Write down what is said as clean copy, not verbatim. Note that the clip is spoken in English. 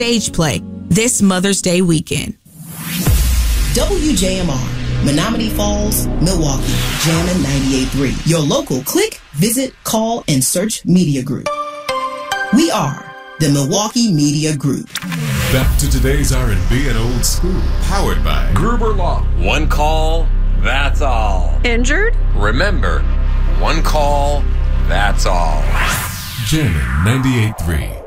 stage play this Mother's Day weekend. WJMR, Menominee Falls, Milwaukee, Jammin' 98.3. Your local click, visit, call, and search media group. We are the Milwaukee Media Group. Back to today's R&B and old school, powered by Gruber Law. One call, that's all. Injured? Remember, one call, that's all. Jammin' 98.3.